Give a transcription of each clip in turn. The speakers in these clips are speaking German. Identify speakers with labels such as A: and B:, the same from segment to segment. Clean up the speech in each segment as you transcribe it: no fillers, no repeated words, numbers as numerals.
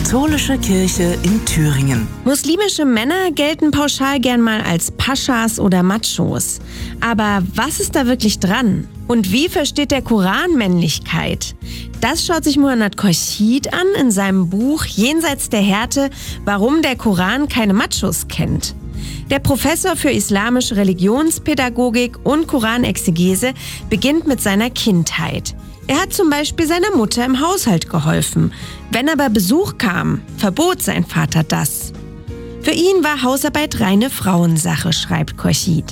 A: katholische Kirche in Thüringen.
B: Muslimische Männer gelten pauschal gern mal als Paschas oder Machos. Aber was ist da wirklich dran? Und wie versteht der Koran Männlichkeit? Das schaut sich Muhammad Khorshid an in seinem Buch Jenseits der Härte, warum der Koran keine Machos kennt. Der Professor für islamische Religionspädagogik und Koranexegese beginnt mit seiner Kindheit. Er hat zum Beispiel seiner Mutter im Haushalt geholfen. Wenn aber Besuch kam, verbot sein Vater das. Für ihn war Hausarbeit reine Frauensache, schreibt Khorshid.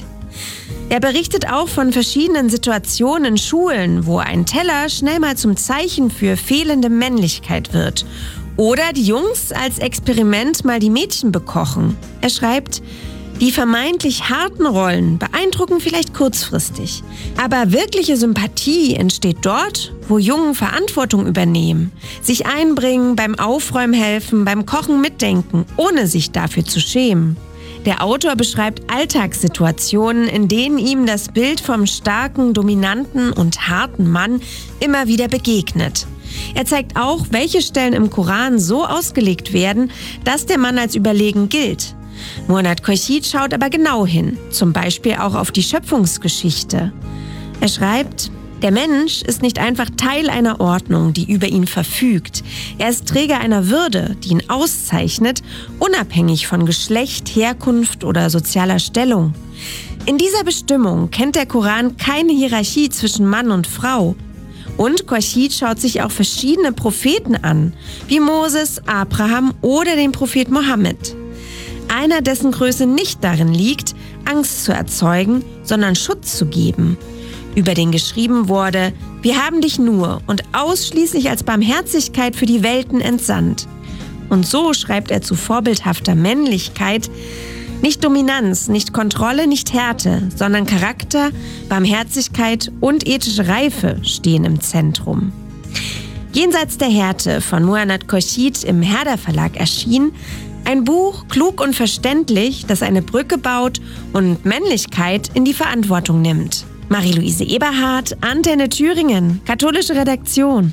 B: Er berichtet auch von verschiedenen Situationen in Schulen, wo ein Teller schnell mal zum Zeichen für fehlende Männlichkeit wird. Oder die Jungs als Experiment mal die Mädchen bekochen. Er schreibt: Die vermeintlich harten Rollen beeindrucken vielleicht kurzfristig. Aber wirkliche Sympathie entsteht dort, wo Jungen Verantwortung übernehmen, sich einbringen, beim Aufräumen helfen, beim Kochen mitdenken, ohne sich dafür zu schämen. Der Autor beschreibt Alltagssituationen, in denen ihm das Bild vom starken, dominanten und harten Mann immer wieder begegnet. Er zeigt auch, welche Stellen im Koran so ausgelegt werden, dass der Mann als überlegen gilt. Muhammad Khorshid schaut aber genau hin, zum Beispiel auch auf die Schöpfungsgeschichte. Er schreibt: Der Mensch ist nicht einfach Teil einer Ordnung, die über ihn verfügt. Er ist Träger einer Würde, die ihn auszeichnet, unabhängig von Geschlecht, Herkunft oder sozialer Stellung. In dieser Bestimmung kennt der Koran keine Hierarchie zwischen Mann und Frau. Und Khorshid schaut sich auch verschiedene Propheten an, wie Moses, Abraham oder den Prophet Mohammed. Einer, dessen Größe nicht darin liegt, Angst zu erzeugen, sondern Schutz zu geben. Über den geschrieben wurde: Wir haben dich nur und ausschließlich als Barmherzigkeit für die Welten entsandt. Und so schreibt er zu vorbildhafter Männlichkeit: Nicht Dominanz, nicht Kontrolle, nicht Härte, sondern Charakter, Barmherzigkeit und ethische Reife stehen im Zentrum. Jenseits der Härte von Muhammad Khorshid im Herder Verlag erschien ein Buch, klug und verständlich, das eine Brücke baut und Männlichkeit in die Verantwortung nimmt. Marie-Louise Eberhardt, Antenne Thüringen, katholische Redaktion.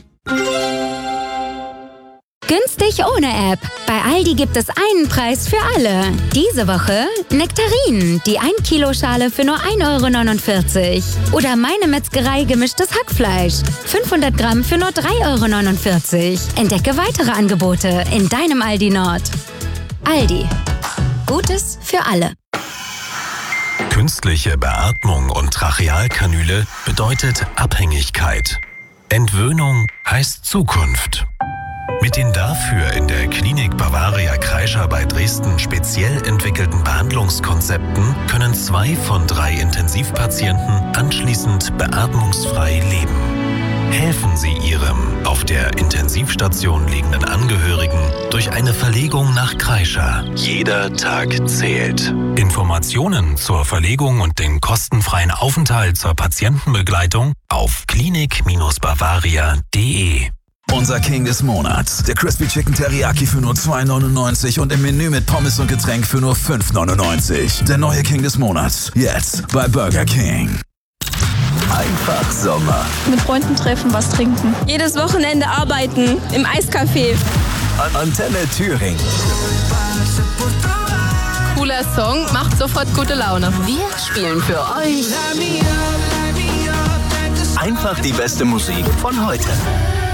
C: Günstig ohne App. Bei Aldi gibt es einen Preis für alle. Diese Woche Nektarinen, die 1 Kilo Schale für nur 1,49 €. Oder Meine Metzgerei gemischtes Hackfleisch, 500 Gramm für nur 3,49 €. Entdecke weitere Angebote in deinem Aldi Nord. Aldi. Gutes für alle.
D: Künstliche Beatmung und Trachealkanüle bedeutet Abhängigkeit. Entwöhnung heißt Zukunft. Mit den dafür in der Klinik Bavaria Kreischer bei Dresden speziell entwickelten Behandlungskonzepten können 2 von 3 Intensivpatienten anschließend beatmungsfrei leben. Helfen Sie Ihrem auf der Intensivstation liegenden Angehörigen durch eine Verlegung nach Kreischer. Jeder Tag zählt. Informationen zur Verlegung und den kostenfreien Aufenthalt zur Patientenbegleitung auf klinik-bavaria.de.
E: Unser King des Monats. Der Crispy Chicken Teriyaki für nur 2,99 € und im Menü mit Pommes und Getränk für nur 5,99 €. Der neue King des Monats. Jetzt bei Burger King. Einfach Sommer.
F: Mit Freunden treffen, was trinken. Jedes Wochenende arbeiten. Im Eiscafé.
E: Antenne Thüringen.
F: Cooler Song, macht sofort gute Laune.
G: Wir spielen für euch
E: Einfach die beste Musik von heute.